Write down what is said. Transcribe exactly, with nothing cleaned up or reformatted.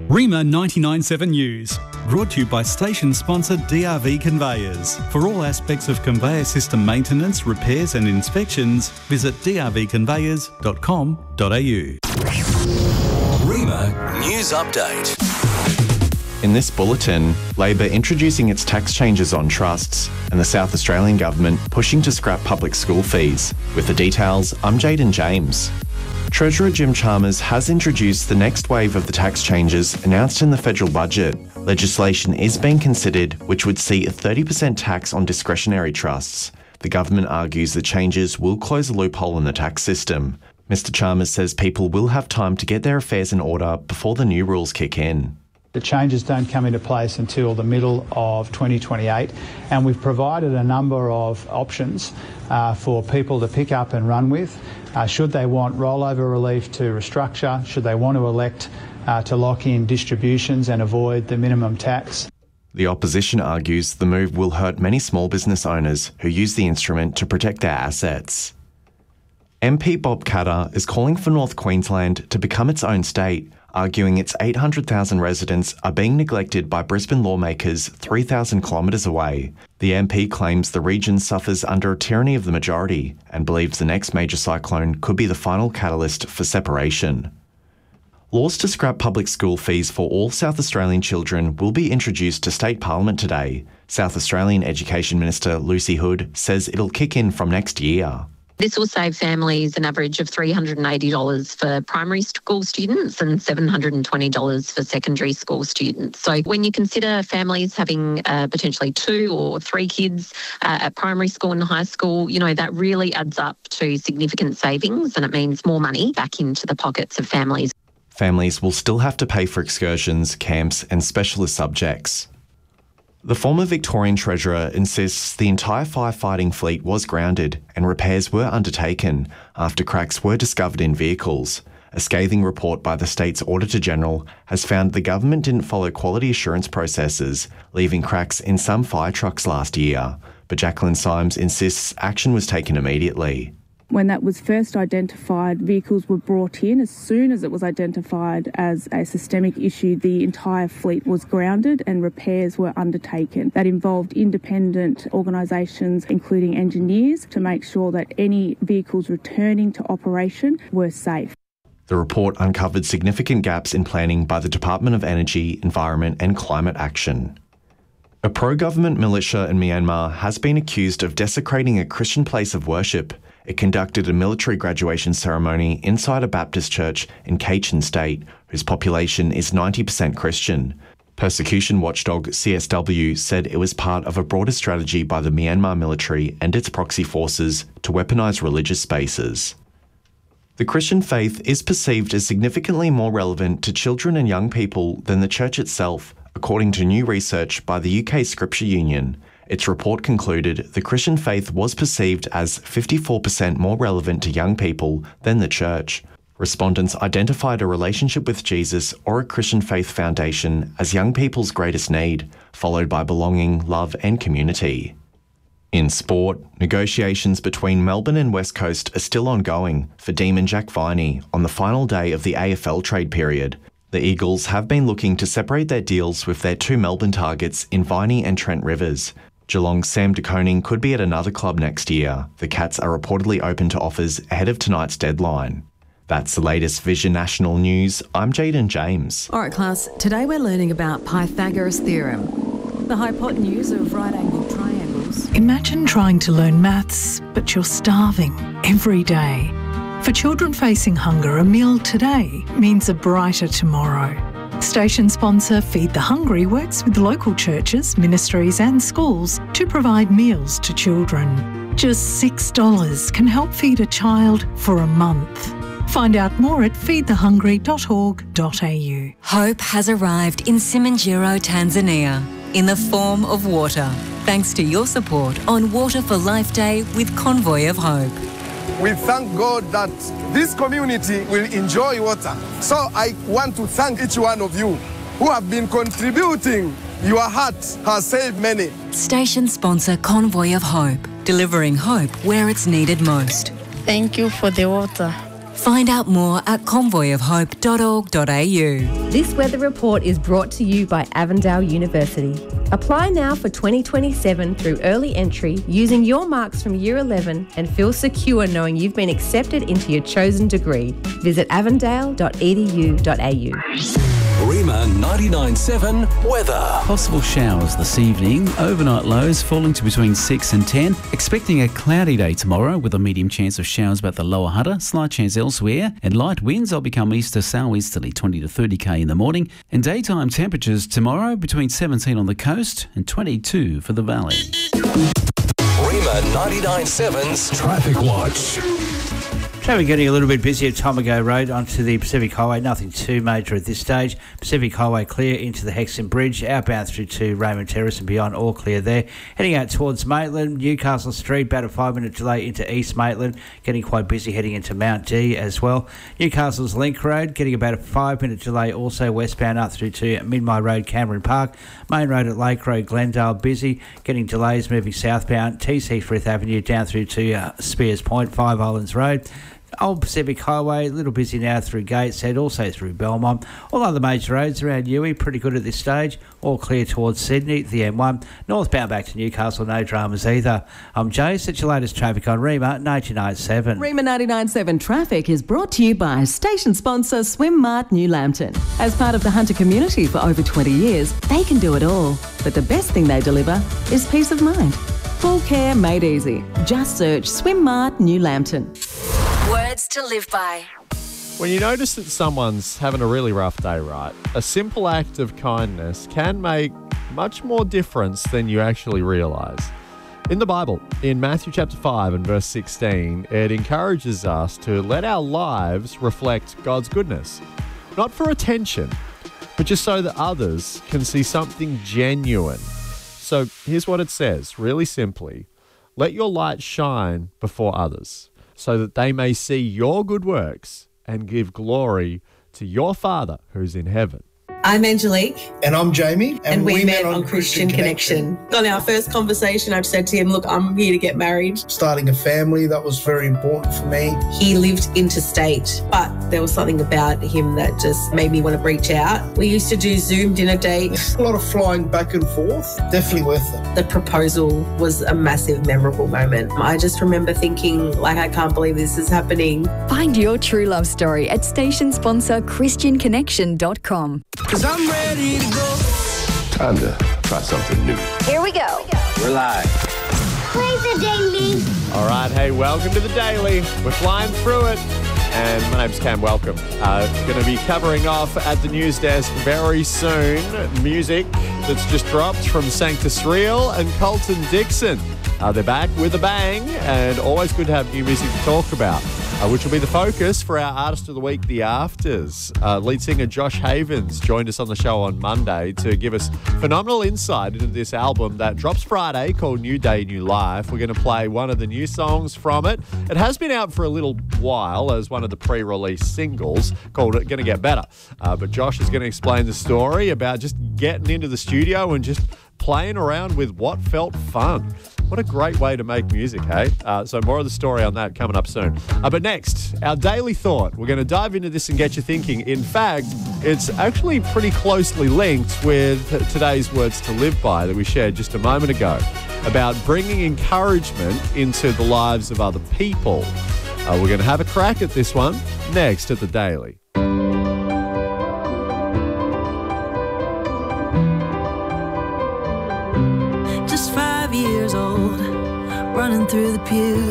Rima ninety-nine point seven News, brought to you by station sponsor D R V Conveyors. For all aspects of conveyor system maintenance, repairs and inspections, visit d r v conveyors dot com dot a u. Rima News Update. In this bulletin, Labor introducing its tax changes on trusts and the South Australian Government pushing to scrap public school fees. With the details, I'm Jaden James. Treasurer Jim Chalmers has introduced the next wave of the tax changes announced in the federal budget. Legislation is being considered which would see a thirty percent tax on discretionary trusts. The government argues the changes will close a loophole in the tax system. Mister Chalmers says people will have time to get their affairs in order before the new rules kick in. The changes don't come into place until the middle of twenty twenty-eight, and we've provided a number of options uh, for people to pick up and run with. Uh, should they want rollover relief to restructure, should they want to elect uh, to lock in distributions and avoid the minimum tax. The opposition argues the move will hurt many small business owners who use the instrument to protect their assets. M P Bob Katter is calling for North Queensland to become its own state, arguing its eight hundred thousand residents are being neglected by Brisbane lawmakers three thousand kilometres away. The M P claims the region suffers under a tyranny of the majority and believes the next major cyclone could be the final catalyst for separation. Laws to scrap public school fees for all South Australian children will be introduced to State Parliament today. South Australian Education Minister Lucy Hood says it'll kick in from next year. This will save families an average of three hundred eighty dollars for primary school students and seven hundred twenty dollars for secondary school students. So when you consider families having uh, potentially two or three kids uh, at primary school and high school, you know, that really adds up to significant savings, and it means more money back into the pockets of families. Families will still have to pay for excursions, camps and specialist subjects. The former Victorian Treasurer insists the entire firefighting fleet was grounded and repairs were undertaken after cracks were discovered in vehicles. A scathing report by the state's Auditor-General has found the government didn't follow quality assurance processes, leaving cracks in some fire trucks last year. But Jacqueline Symes insists action was taken immediately. When that was first identified, vehicles were brought in. As soon as it was identified as a systemic issue, the entire fleet was grounded and repairs were undertaken. That involved independent organisations, including engineers, to make sure that any vehicles returning to operation were safe. The report uncovered significant gaps in planning by the Department of Energy, Environment and Climate Action. A pro-government militia in Myanmar has been accused of desecrating a Christian place of worship. It conducted a military graduation ceremony inside a Baptist church in Kachin State, whose population is ninety percent Christian. Persecution watchdog C S W said it was part of a broader strategy by the Myanmar military and its proxy forces to weaponise religious spaces. The Christian faith is perceived as significantly more relevant to children and young people than the church itself, according to new research by the U K Scripture Union. Its report concluded the Christian faith was perceived as fifty-four percent more relevant to young people than the church. Respondents identified a relationship with Jesus or a Christian faith foundation as young people's greatest need, followed by belonging, love and community. In sport, negotiations between Melbourne and West Coast are still ongoing for Demon Jack Viney on the final day of the A F L trade period. The Eagles have been looking to separate their deals with their two Melbourne targets in Viney and Trent Rivers. Geelong's Sam De Koning could be at another club next year. The Cats are reportedly open to offers ahead of tonight's deadline. That's the latest Vision National News. I'm Jaden James. All right, class. Today we're learning about Pythagoras' theorem, the hypotenuse of right-angled triangles. Imagine trying to learn maths, but you're starving every day. For children facing hunger, a meal today means a brighter tomorrow. Station sponsor Feed the Hungry works with local churches, ministries and schools to provide meals to children. Just six dollars can help feed a child for a month. Find out more at feed the hungry dot org dot a u. Hope has arrived in Simanjiro, Tanzania, in the form of water, thanks to your support on Water for Life Day with Convoy of Hope. We thank God that this community will enjoy water. So I want to thank each one of you who have been contributing. Your heart has saved many. Station sponsor Convoy of Hope, delivering hope where it's needed most. Thank you for the water. Find out more at convoy of hope dot org dot a u. This weather report is brought to you by Avondale University. Apply now for twenty twenty-seven through early entry using your marks from Year eleven and feel secure knowing you've been accepted into your chosen degree. Visit avondale dot e d u dot a u. Rima ninety-nine point seven weather. Possible showers this evening. Overnight lows falling to between six and ten. Expecting a cloudy day tomorrow with a medium chance of showers about the lower Hunter. Slight chance elsewhere. And light winds will become east to southeasterly twenty to thirty k in the morning. And daytime temperatures tomorrow between seventeen on the coast and twenty-two for the valley. Rima ninety-nine point seven's Traffic Watch. Traffic getting a little bit busy at Tomago Road onto the Pacific Highway. Nothing too major at this stage. Pacific Highway clear into the Hexham Bridge. Outbound through to Raymond Terrace and beyond, all clear there. Heading out towards Maitland, Newcastle Street, about a five-minute delay into East Maitland. Getting quite busy heading into Mount D as well. Newcastle's Link Road, getting about a five-minute delay also westbound up through to Midmay Road, Cameron Park. Main Road at Lake Road, Glendale, busy. Getting delays moving southbound. T C Frith Avenue down through to uh, Spears Point, Five Islands Road. Old Pacific Highway, a little busy now through Gateshead, also through Belmont. All other major roads around Uwe, pretty good at this stage. All clear towards Sydney, the M one. Northbound back to Newcastle, no dramas either. I'm Jay, such your latest traffic on Rima ninety-nine point seven. Rima ninety-nine point seven Traffic is brought to you by station sponsor Swim Mart New Lambton. As part of the Hunter community for over twenty years, they can do it all. But the best thing they deliver is peace of mind. Full care made easy. Just search Swim Mart New Lambton. Words to live by. When you notice that someone's having a really rough day, right, a simple act of kindness can make much more difference than you actually realise. In the Bible, in Matthew chapter five and verse sixteen, it encourages us to let our lives reflect God's goodness. Not for attention, but just so that others can see something genuine. So here's what it says, really simply. Let your light shine before others, so that they may see your good works and give glory to your Father who's in heaven. I'm Angelique. And I'm Jamie. And, and we, we met, met on Christian, Christian Connection. Connection. On our first conversation, I've said to him, look, I'm here to get married. Starting a family, that was very important for me. He lived interstate, but there was something about him that just made me want to reach out. We used to do Zoom dinner dates. A lot of flying back and forth. Definitely worth it. The proposal was a massive, memorable moment. I just remember thinking, like, I can't believe this is happening. Find your true love story at station sponsor christian connection dot com. Cause I'm ready to go. Time to try something new. Here we go. We're live. Play the Daily. All right, hey, welcome to the Daily. We're flying through it. And my name's Cam, welcome. Uh, going to be covering off at the news desk very soon. Music that's just dropped from Sanctus Real and Colton Dixon. Uh, they're back with a bang, and always good to have new music to talk about, uh, which will be the focus for our Artist of the Week, The Afters. Uh, lead singer Josh Havens joined us on the show on Monday to give us phenomenal insight into this album that drops Friday called New Day, New Life. We're going to play one of the new songs from it. It has been out for a little while as one of the pre-release singles called It Gonna Get Better. Uh, but Josh is going to explain the story about just getting into the studio and just playing around with what felt fun. What a great way to make music, hey? Uh, so more of the story on that coming up soon. Uh, but next, our daily thought. We're going to dive into this and get you thinking. In fact, it's actually pretty closely linked with today's words to live by that we shared just a moment ago about bringing encouragement into the lives of other people. Uh, we're going to have a crack at this one next at the Daily. Just five years old, running through the pews.